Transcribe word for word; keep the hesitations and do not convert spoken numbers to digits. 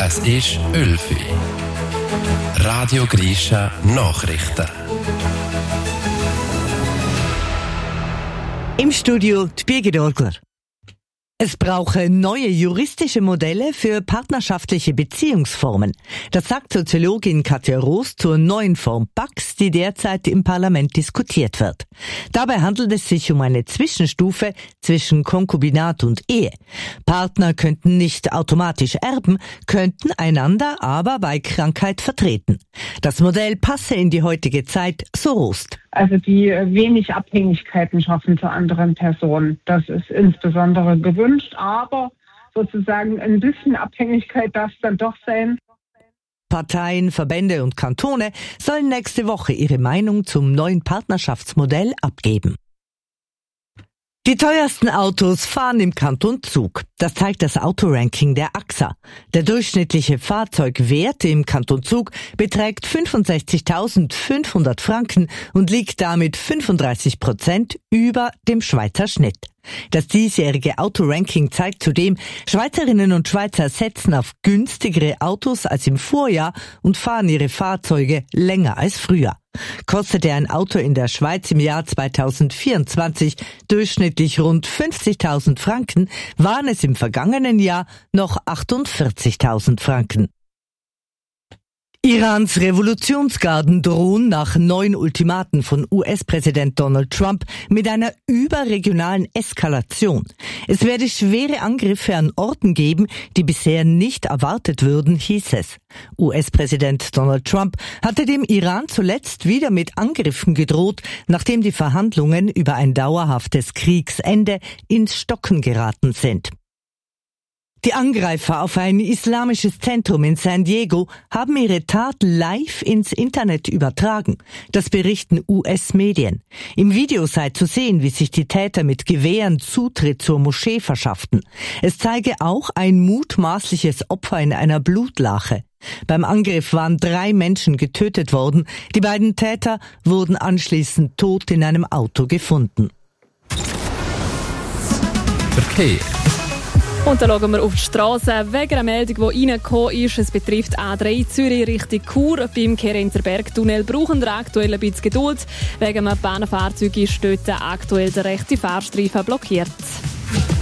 Es ist Ölfi. Radio Grisha Nachrichten. Im Studio die Birgit Orgler. Es brauche neue juristische Modelle für partnerschaftliche Beziehungsformen. Das sagt Soziologin Katja Roos zur neuen Form P A X, die derzeit im Parlament diskutiert wird. Dabei handelt es sich um eine Zwischenstufe zwischen Konkubinat und Ehe. Partner könnten nicht automatisch erben, könnten einander aber bei Krankheit vertreten. Das Modell passe in die heutige Zeit, so Roos. Also die wenig Abhängigkeiten schaffen zu anderen Personen. Das ist insbesondere gewünscht, aber sozusagen ein bisschen Abhängigkeit darf es dann doch sein. Parteien, Verbände und Kantone sollen nächste Woche ihre Meinung zum neuen Partnerschaftsmodell abgeben. Die teuersten Autos fahren im Kanton Zug. Das zeigt das Autoranking der A X A. Der durchschnittliche Fahrzeugwert im Kanton Zug beträgt fünfundsechzigtausendfünfhundert Franken und liegt damit fünfunddreißig Prozent über dem Schweizer Schnitt. Das diesjährige Autoranking zeigt zudem, Schweizerinnen und Schweizer setzen auf günstigere Autos als im Vorjahr und fahren ihre Fahrzeuge länger als früher. Kostete ein Auto in der Schweiz im Jahr zweitausendvierundzwanzig durchschnittlich rund fünfzigtausend Franken, waren es im vergangenen Jahr noch achtundvierzigtausend Franken. Irans Revolutionsgarden drohen nach neuen Ultimaten von U S-Präsident Donald Trump mit einer überregionalen Eskalation. Es werde schwere Angriffe an Orten geben, die bisher nicht erwartet würden, hieß es. U S-Präsident Donald Trump hatte dem Iran zuletzt wieder mit Angriffen gedroht, nachdem die Verhandlungen über ein dauerhaftes Kriegsende ins Stocken geraten sind. Die Angreifer auf ein islamisches Zentrum in San Diego haben ihre Tat live ins Internet übertragen. Das berichten U S-Medien. Im Video sei zu sehen, wie sich die Täter mit Gewehren Zutritt zur Moschee verschafften. Es zeige auch ein mutmaßliches Opfer in einer Blutlache. Beim Angriff waren drei Menschen getötet worden. Die beiden Täter wurden anschließend tot in einem Auto gefunden. Verkehr. Und dann schauen wir auf die Straße. Wegen einer Meldung, die reingekommen ist, es betrifft A drei Zürich Richtung Chur. Beim Kehrinterberg-Tunnel brauchen wir aktuell ein bisschen Geduld. Wegen einem Bahnfahrzeug ist dort aktuell der rechte Fahrstreifen blockiert.